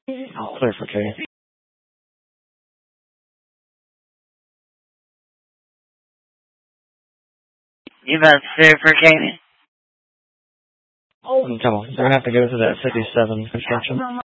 Clear for Katie. You about clear for Katie? Come on, they're gonna have to go to that 57 construction.